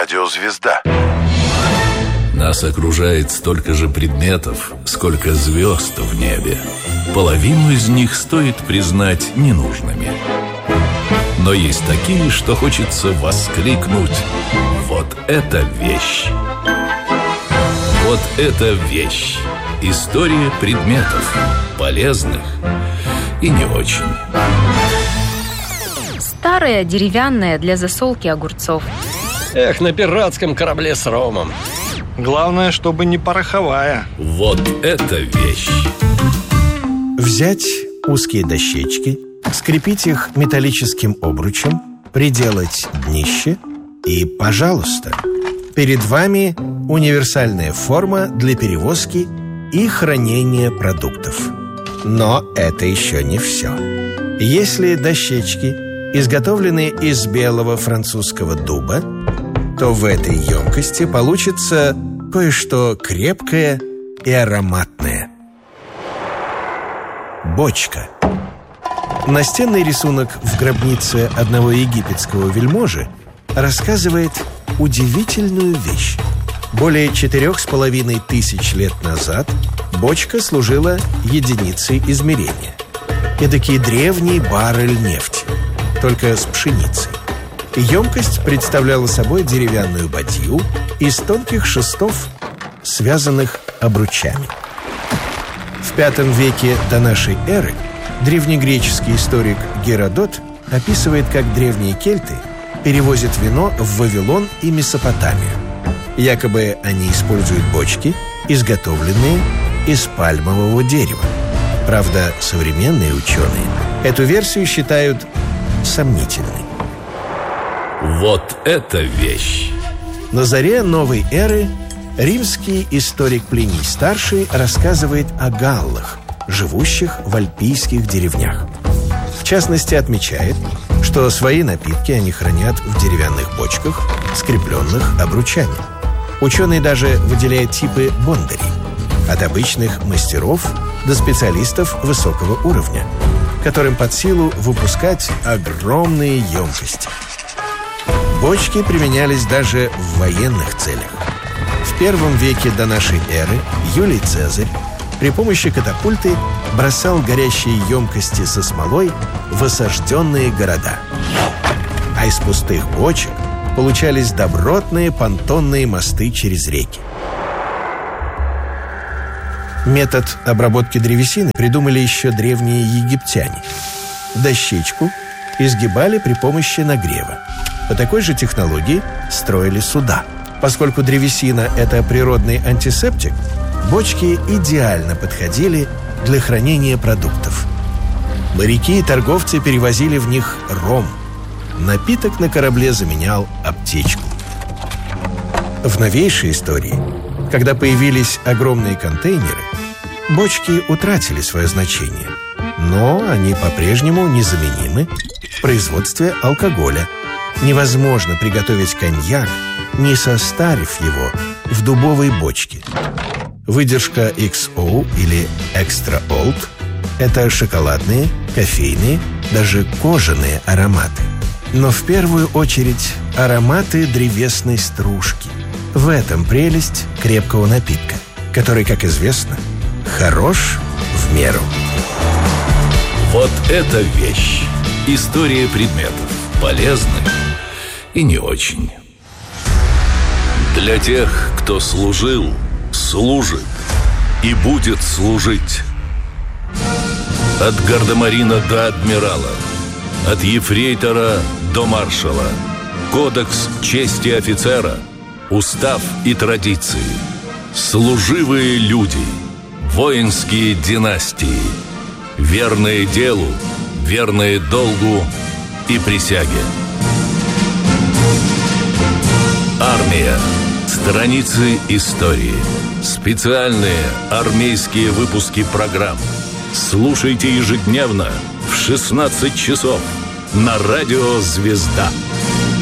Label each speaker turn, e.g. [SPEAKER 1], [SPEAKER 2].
[SPEAKER 1] Радио «Звезда».
[SPEAKER 2] Нас окружает столько же предметов, сколько звезд в небе. Половину из них стоит признать ненужными. Но есть такие, что хочется воскликнуть: вот это вещь! Вот это вещь! История предметов, полезных и не очень.
[SPEAKER 3] Старая, деревянная, для засолки огурцов.
[SPEAKER 4] Эх, на пиратском корабле с ромом.
[SPEAKER 5] Главное, чтобы не пороховая.
[SPEAKER 2] Вот это вещь!
[SPEAKER 6] Взять узкие дощечки, скрепить их металлическим обручем, приделать днище и, пожалуйста, перед вами универсальная форма для перевозки и хранения продуктов. Но это еще не все. Если дощечки изготовлены из белого французского дуба, то в этой емкости получится кое-что крепкое и ароматное. Бочка. Настенный рисунок в гробнице одного египетского вельможи рассказывает удивительную вещь. Более 4500 лет назад бочка служила единицей измерения. Эдакий древний баррель нефти, только с пшеницей. Емкость представляла собой деревянную бадью из тонких шестов, связанных обручами. В V веке до нашей эры древнегреческий историк Геродот описывает, как древние кельты перевозят вино в Вавилон и Месопотамию. Якобы они используют бочки, изготовленные из пальмового дерева. Правда, современные ученые эту версию считают сомнительной.
[SPEAKER 2] Вот это вещь!
[SPEAKER 6] На заре новой эры римский историк Плиний Старший рассказывает о галлах, живущих в альпийских деревнях. В частности, отмечает, что свои напитки они хранят в деревянных бочках, скрепленных обручами. Ученый даже выделяет типы бондарей, от обычных мастеров до специалистов высокого уровня, которым под силу выпускать огромные емкости. Бочки применялись даже в военных целях. В I веке до нашей эры Юлий Цезарь при помощи катапульты бросал горящие емкости со смолой в осажденные города. А из пустых бочек получались добротные понтонные мосты через реки. Метод обработки древесины придумали еще древние египтяне. Дощечку изгибали при помощи нагрева. По такой же технологии строили суда. Поскольку древесина – это природный антисептик, бочки идеально подходили для хранения продуктов. Моряки и торговцы перевозили в них ром. Напиток на корабле заменял аптечку. В новейшей истории, когда появились огромные контейнеры, бочки утратили свое значение. Но они по-прежнему незаменимы в производстве алкоголя. Невозможно приготовить коньяк, не состарив его в дубовой бочке. Выдержка XO или Extra Old – это шоколадные, кофейные, даже кожаные ароматы. Но в первую очередь ароматы древесной стружки. В этом прелесть крепкого напитка, который, как известно, хорош в меру.
[SPEAKER 2] Вот это вещь! История предметов, полезных и не очень. Для тех, кто служил, служит и будет служить. От гардемарина до адмирала, от ефрейтора до маршала. Кодекс чести офицера, устав и традиции. Служивые люди, воинские династии. Верные делу, верные долгу и присяге. Армия. Страницы истории. Специальные армейские выпуски программ. Слушайте ежедневно в 16 часов на радио «Звезда».